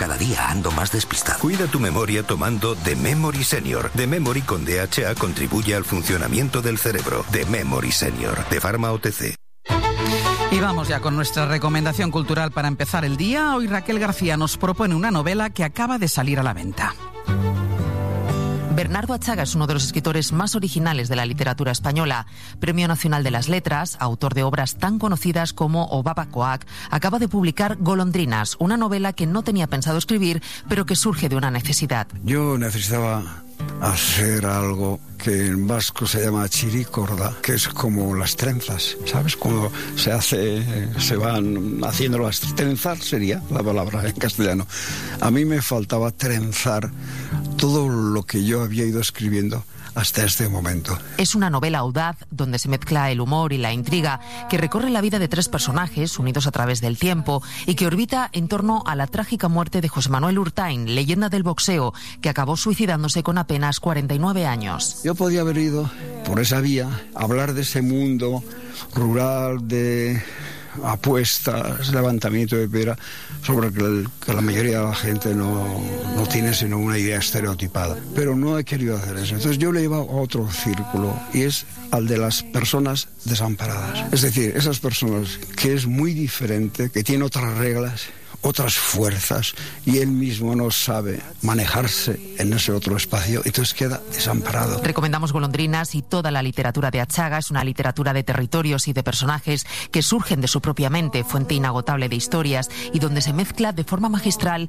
Cada día ando más despistado. Cuida tu memoria tomando The Memory Senior. The Memory con DHA contribuye al funcionamiento del cerebro. The Memory Senior, de Pharma OTC. Y vamos ya con nuestra recomendación cultural para empezar el día. Hoy Raquel García nos propone una novela que acaba de salir a la venta. Bernardo Atxaga es uno de los escritores más originales de la literatura española. Premio Nacional de las Letras, autor de obras tan conocidas como Obabacoac, acaba de publicar Golondrinas, una novela que no tenía pensado escribir, pero que surge de una necesidad. Yo necesitaba hacer algo que en vasco se llama chiricorda, que es como las trenzas, ¿sabes? Cuando se van haciendo las trenzas, sería la palabra en castellano. A mí me faltaba trenzar todo lo que yo había ido escribiendo hasta este momento. Es una novela audaz donde se mezcla el humor y la intriga, que recorre la vida de tres personajes unidos a través del tiempo y que orbita en torno a la trágica muerte de José Manuel Urtain, leyenda del boxeo, que acabó suicidándose con apenas 49 años. Yo podía haber ido por esa vía, hablar de ese mundo rural de apuestas, levantamiento de piedra, sobre que la mayoría de la gente no tiene sino una idea estereotipada. Pero no he querido hacer eso. Entonces yo le he llevado a otro círculo, y es al de las personas desamparadas. Es decir, esas personas que es muy diferente, que tienen otras reglas, otras fuerzas, y él mismo no sabe manejarse en ese otro espacio, entonces queda desamparado. Recomendamos Golondrinas y toda la literatura de Atxaga. Es una literatura de territorios y de personajes que surgen de su propia mente, fuente inagotable de historias, y donde se mezcla de forma magistral.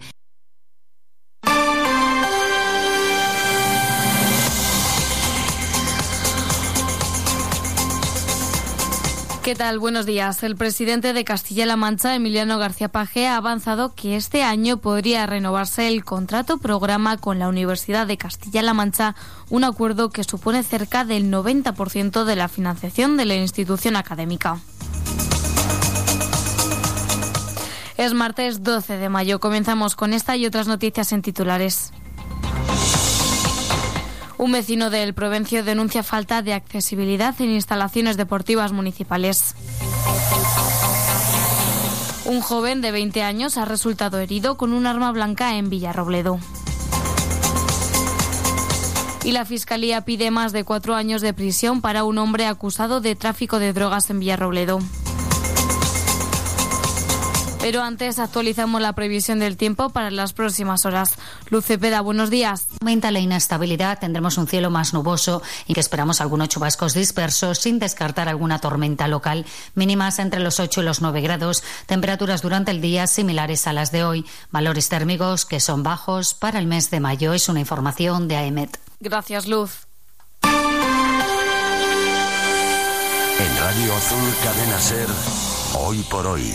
¿Qué tal? Buenos días. El presidente de Castilla-La Mancha, Emiliano García Paje, ha avanzado que este año podría renovarse el contrato programa con la Universidad de Castilla-La Mancha, un acuerdo que supone cerca del 90% de la financiación de la institución académica. Es martes 12 de mayo. Comenzamos con esta y otras noticias en titulares. Un vecino del Provencio denuncia falta de accesibilidad en instalaciones deportivas municipales. Un joven de 20 años ha resultado herido con un arma blanca en Villarrobledo. Y la Fiscalía pide más de 4 años de prisión para un hombre acusado de tráfico de drogas en Villarrobledo. Pero antes actualizamos la previsión del tiempo para las próximas horas. Luz Cepeda, buenos días. Aumenta la inestabilidad, tendremos un cielo más nuboso y que esperamos algunos chubascos dispersos, sin descartar alguna tormenta local. Mínimas entre los 8 y los 9 grados, temperaturas durante el día similares a las de hoy. Valores térmicos que son bajos para el mes de mayo. Es una información de AEMET. Gracias, Luz. En Radio Azul Cadena Ser, Hoy por Hoy.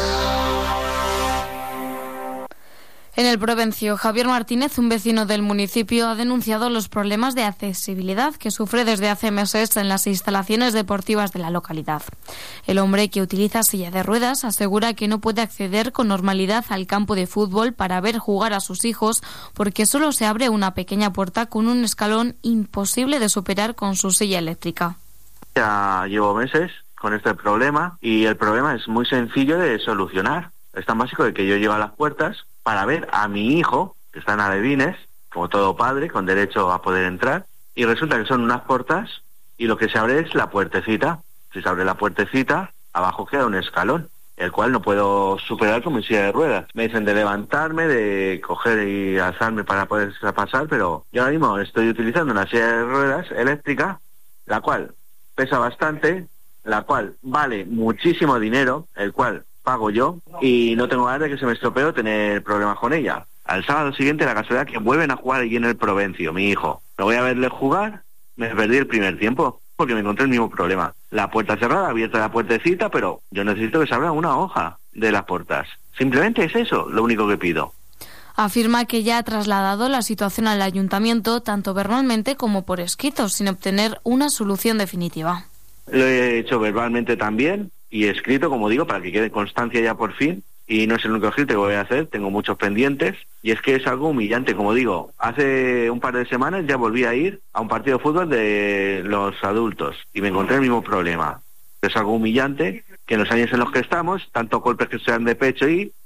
En el Provencio, Javier Martínez, un vecino del municipio, ha denunciado los problemas de accesibilidad que sufre desde hace meses en las instalaciones deportivas de la localidad. El hombre, que utiliza silla de ruedas, asegura que no puede acceder con normalidad al campo de fútbol para ver jugar a sus hijos porque solo se abre una pequeña puerta con un escalón imposible de superar con su silla eléctrica. Ya llevo meses con este problema y el problema es muy sencillo de solucionar. Es tan básico de que yo llego a las puertas para ver a mi hijo, que está en alevines, como todo padre, con derecho a poder entrar, y resulta que son unas puertas y lo que se abre es la puertecita. Si se abre la puertecita, abajo queda un escalón, el cual no puedo superar con mi silla de ruedas. Me dicen de levantarme, de coger y alzarme para poder pasar, pero yo ahora mismo estoy utilizando una silla de ruedas eléctrica, la cual pesa bastante, la cual vale muchísimo dinero, el cual pago yo, y no tengo ganas de que se me estropee o tener problemas con ella. Al sábado siguiente, la casualidad que vuelven a jugar allí en el Provencio, mi hijo. Me voy a verle jugar, me perdí el primer tiempo, porque me encontré el mismo problema. La puerta cerrada, abierta la puertecita, pero yo necesito que se abra una hoja de las puertas. Simplemente es eso lo único que pido. Afirma que ya ha trasladado la situación al ayuntamiento, tanto verbalmente como por escrito, sin obtener una solución definitiva. Lo he hecho verbalmente también y escrito, como digo, para que quede constancia ya por fin, y no es el único escrito que voy a hacer, tengo muchos pendientes, y es que es algo humillante, como digo. Hace un par de semanas ya volví a ir a un partido de fútbol de los adultos y me encontré el mismo problema. Es algo humillante que en los años en los que estamos, tantos golpes que se dan de pecho y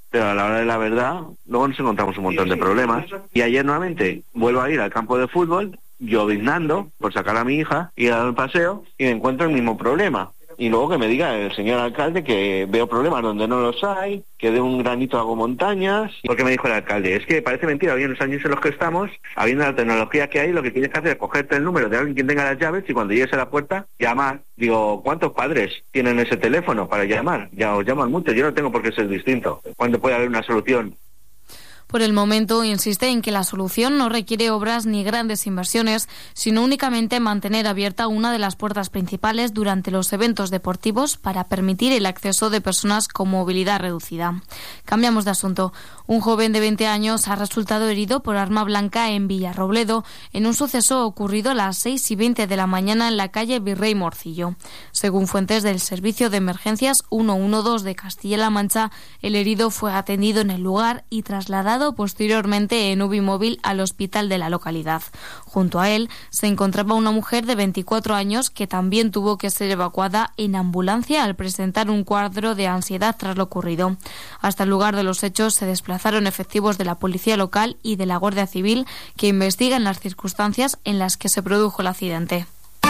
pero a la hora de la verdad luego nos encontramos un montón de problemas. Y ayer nuevamente vuelvo a ir al campo de fútbol, lloviznando, por sacar a mi hija, ir al paseo y me encuentro el mismo problema. Y luego que me diga el señor alcalde que veo problemas donde no los hay, que de un granito hago montañas. Porque me dijo el alcalde, es que parece mentira, hoy en los años en los que estamos, habiendo la tecnología que hay, lo que tienes que hacer es cogerte el número de alguien que tenga las llaves y cuando llegues a la puerta, llamar. Digo, ¿cuántos padres tienen ese teléfono para llamar? Ya os llaman mucho, yo no tengo por qué ser distinto. ¿Cuándo puede haber una solución? Por el momento, insiste en que la solución no requiere obras ni grandes inversiones, sino únicamente mantener abierta una de las puertas principales durante los eventos deportivos para permitir el acceso de personas con movilidad reducida. Cambiamos de asunto. Un joven de 20 años ha resultado herido por arma blanca en Villarrobledo en un suceso ocurrido a las 6:20 de la mañana en la calle Virrey Morcillo. Según fuentes del Servicio de Emergencias 112 de Castilla-La Mancha, el herido fue atendido en el lugar y trasladado posteriormente en UBI móvil al hospital de la localidad. Junto a él se encontraba una mujer de 24 años que también tuvo que ser evacuada en ambulancia al presentar un cuadro de ansiedad tras lo ocurrido. Hasta el lugar de los hechos se desplazaron efectivos de la policía local y de la Guardia Civil que investigan las circunstancias en las que se produjo el accidente.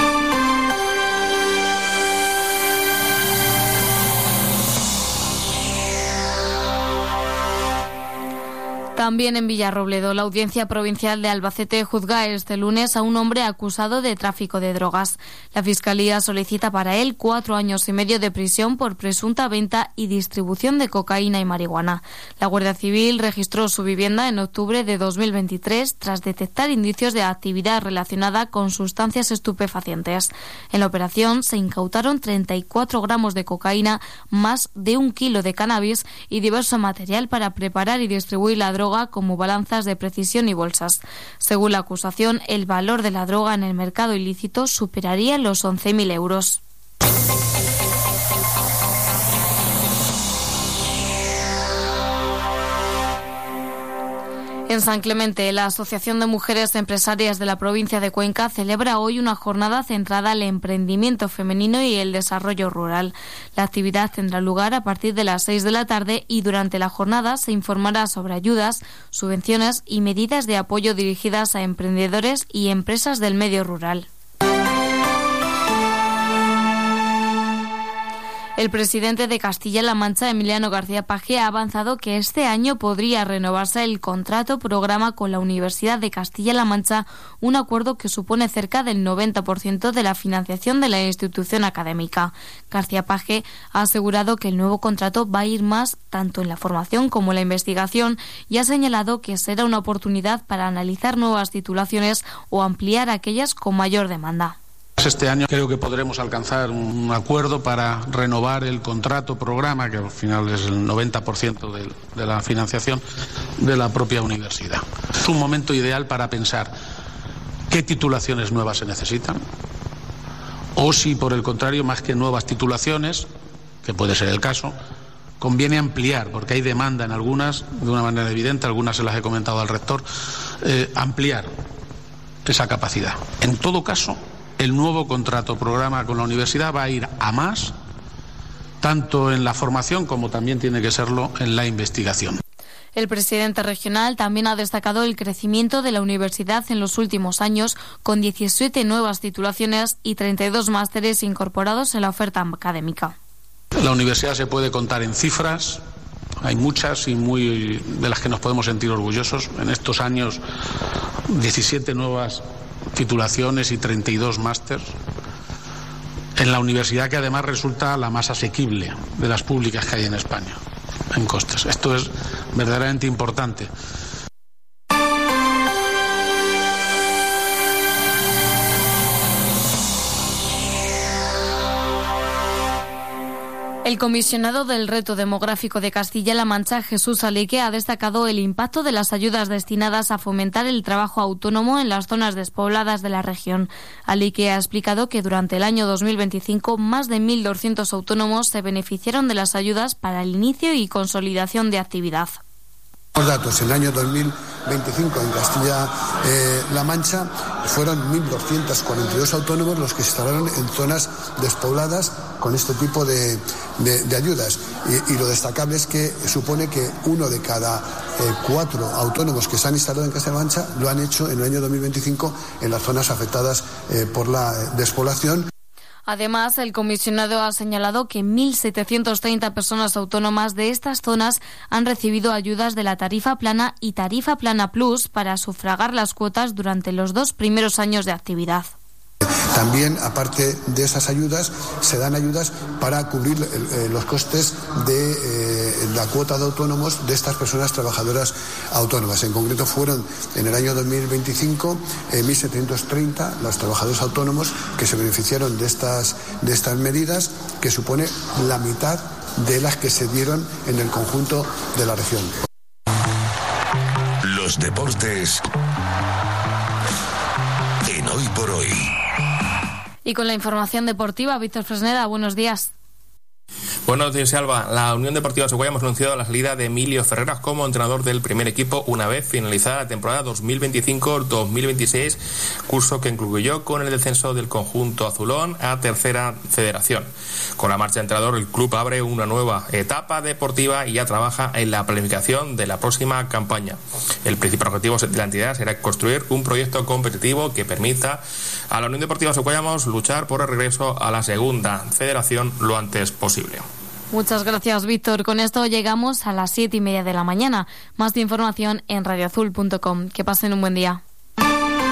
También en Villarrobledo, la Audiencia Provincial de Albacete juzga este lunes a un hombre acusado de tráfico de drogas. La Fiscalía solicita para él 4 años y medio de prisión por presunta venta y distribución de cocaína y marihuana. La Guardia Civil registró su vivienda en octubre de 2023 tras detectar indicios de actividad relacionada con sustancias estupefacientes. En la operación se incautaron 34 gramos de cocaína, más de 1 kilo de cannabis y diverso material para preparar y distribuir la droga como balanzas de precisión y bolsas. Según la acusación, el valor de la droga en el mercado ilícito superaría los 11.000 euros. En San Clemente, la Asociación de Mujeres Empresarias de la provincia de Cuenca celebra hoy una jornada centrada al emprendimiento femenino y el desarrollo rural. La actividad tendrá lugar a partir de las 6 de la tarde y durante la jornada se informará sobre ayudas, subvenciones y medidas de apoyo dirigidas a emprendedores y empresas del medio rural. El presidente de Castilla-La Mancha, Emiliano García Paje, ha avanzado que este año podría renovarse el contrato programa con la Universidad de Castilla-La Mancha, un acuerdo que supone cerca del 90% de la financiación de la institución académica. García Paje ha asegurado que el nuevo contrato va a ir más tanto en la formación como en la investigación y ha señalado que será una oportunidad para analizar nuevas titulaciones o ampliar aquellas con mayor demanda. Este año creo que podremos alcanzar un acuerdo para renovar el contrato programa, que al final es el 90% de la financiación de la propia universidad. Es un momento ideal para pensar qué titulaciones nuevas se necesitan o si, por el contrario, más que nuevas titulaciones, que puede ser el caso, conviene ampliar, porque hay demanda en algunas, de una manera evidente, algunas se las he comentado al rector, ampliar esa capacidad. En todo caso, el nuevo contrato programa con la universidad va a ir a más, tanto en la formación como también tiene que serlo en la investigación. El presidente regional también ha destacado el crecimiento de la universidad en los últimos años, con 17 nuevas titulaciones y 32 másteres incorporados en la oferta académica. La universidad se puede contar en cifras, hay muchas y muy de las que nos podemos sentir orgullosos. En estos años, 17 nuevas titulaciones y 32 másters en la universidad, que además resulta la más asequible de las públicas que hay en España en costes. Esto es verdaderamente importante. El comisionado del Reto Demográfico de Castilla-La Mancha, Jesús Alique, ha destacado el impacto de las ayudas destinadas a fomentar el trabajo autónomo en las zonas despobladas de la región. Alique ha explicado que durante el año 2025 más de 1.200 autónomos se beneficiaron de las ayudas para el inicio y consolidación de actividad. Los datos, en el año 2025 en Castilla-La Mancha fueron 1.242 autónomos los que se instalaron en zonas despobladas con este tipo de ayudas. Y lo destacable es que supone que 1 de cada 4 autónomos que se han instalado en Castilla-La Mancha lo han hecho en el año 2025 en las zonas afectadas por la despoblación. Además, el comisionado ha señalado que 1.730 personas autónomas de estas zonas han recibido ayudas de la tarifa plana y tarifa plana plus para sufragar las cuotas durante los 2 primeros años de actividad. También, aparte de esas ayudas, se dan ayudas para cubrir los costes de la cuota de autónomos de estas personas trabajadoras autónomas. En concreto fueron en el año 2025 1.730 los trabajadores autónomos que se beneficiaron de estas medidas, que supone la mitad de las que se dieron en el conjunto de la región. Los deportes en Hoy por Hoy. Y con la información deportiva, Víctor Fresneda, buenos días. Buenos días, Alba. La Unión Deportiva Secuaya hemos anunciado la salida de Emilio Ferreras como entrenador del primer equipo una vez finalizada la temporada 2025-2026, curso que concluyó con el descenso del conjunto azulón a Tercera Federación. Con la marcha de entrenador, el club abre una nueva etapa deportiva y ya trabaja en la planificación de la próxima campaña. El principal objetivo de la entidad será construir un proyecto competitivo que permita a la Unión Deportiva Secuaya luchar por el regreso a la Segunda Federación lo antes posible. Muchas gracias, Víctor. Con esto llegamos a las 7:30 de la mañana. Más de información en radioazul.com. Que pasen un buen día.